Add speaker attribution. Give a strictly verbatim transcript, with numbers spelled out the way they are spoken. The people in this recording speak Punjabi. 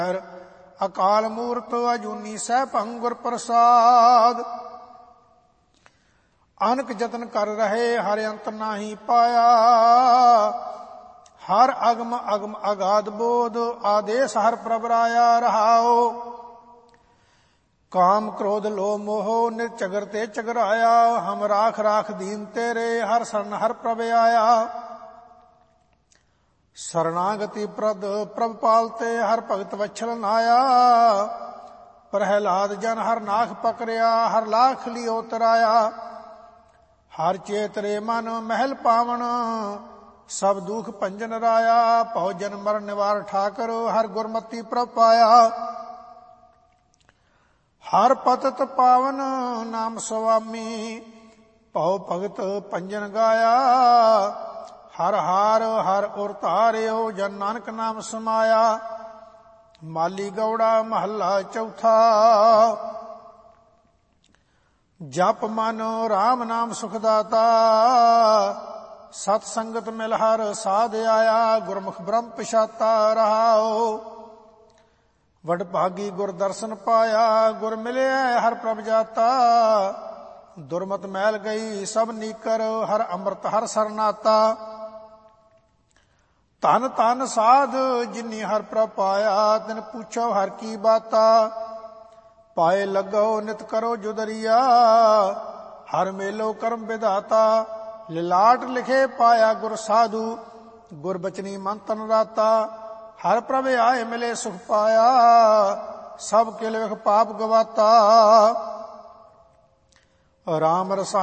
Speaker 1: ਅਕਾਲ ਮੂਰਤ ਅਜੂਨੀ ਸੈਭੰ ਗੁਰ ਪ੍ਰਸਾਦ। ਅਨਕ ਜਤਨ ਕਰ ਰਹੇ ਹਰਿ ਅੰਤ ਨਾਹੀ ਪਾਇਆ। ਹਰ ਅਗਮ ਅਗਮ ਅਗਾਧ ਬੋਧ ਆਦੇਸ ਹਰ ਪ੍ਰਭ ਰਾਇਆ ਰਹਾਓ। ਕਾਮ ਕ੍ਰੋਧ ਲੋਭ ਮੋਹ ਨਿਰਚਗਰ ਤੇ ਚਗਰਾਇਆ। ਹਮ ਰਾਖ ਰਾਖ ਦੀਨ ਤੇਰੇ ਹਰ ਸਰਨ ਹਰ ਪ੍ਰਭ ਆਇਆ। ਸਰਨਾਗਤੀ ਪ੍ਰਦ ਪ੍ਰਭ ਪਾਲਤੇ ਹਰ ਭਗਤ ਵਛਲ ਨਾਇਆ। ਪ੍ਰਹਿਲਾਦ ਜਨ ਹਰ ਨਾਖ ਪਕਰਿਆ ਹਰ ਲਾਖ ਲਿਓ ਤਰਾਇਆ। ਹਰ ਚੇਤਰੇ ਮਨ ਮਹਿਲ ਪਾਵਨ ਸਭ ਦੁਖ ਭੰਜਨ ਰਾਇਆ। ਭਉ ਜਨ ਮਰਨ ਨਿਵਾਰ ਠਾਕਰ ਹਰ ਗੁਰਮਤੀ ਪ੍ਰਭ ਪਾਇਆ। ਹਰ ਪਤਤ ਪਾਵਨ ਨਾਮ ਸੁਆਮੀ ਭਉ ਭਗਤ ਭੰਜਨ ਗਾਇਆ। ਹਰ ਹਾਰ ਹਰ ਉਰ ਧਾਰਿਓ ਜਨ ਨਾਨਕ ਨਾਮ ਸਮਾਇਆ। ਮਾਲੀ ਗੌੜਾ ਮਹੱਲਾ ਚੌਥਾ। ਜਪ ਮਨ ਰਾਮ ਨਾਮ ਸੁਖ ਦਾਤਾ। ਸਤ ਸੰਗਤ ਮਿਲ ਹਰ ਸਾਧ ਆਇਆ। ਗੁਰਮੁਖ ਬ੍ਰਹਮ ਪਛਾਤਾ ਰਹਾਓ। ਵਡ ਭਾਗੀ ਗੁਰ ਦਰਸ਼ਨ ਪਾਇਆ। ਗੁਰ ਮਿਲਿਆ ਹਰ ਪ੍ਰਭ ਜਾਤਾ। ਦੁਰਮਤ ਮੈਲ ਗਈ ਸਭ ਨੀਕਰ ਹਰ ਅੰਮ੍ਰਿਤ ਹਰ ਸਰਨਾਤਾ। ਧਨ ਧਨ ਸਾਧ ਜਿਨੀ ਹਰ ਪ੍ਰਭ ਪਾਇਆ। ਤਿਨ ਪੁੱਛੋ ਹਰ ਕੀ ਬਾਤਾ। ਪਾਏ ਲੱਗੋ ਨਿਤ ਕਰੋ ਜੁਦਰੀਆ। ਹਰ ਮੇਲੋ ਕਰਮ ਵਿਧਾਤਾ। ਲਿਲਾਟ ਲਿਖੇ ਪਾਇਆ ਗੁਰ ਸਾਧੂ। ਗੁਰ ਬਚਨੀ ਮਨ ਤਨ ਰਾਤਾ। ਹਰ ਪ੍ਰਭ ਆਏ ਮਿਲੇ ਸੁਖ ਪਾਇਆ। ਸਭ ਕਿਲ ਵਿਖ ਪਾਪ ਗਵਾਤਾ। ਰਾਮ ਰਸਾਇਣ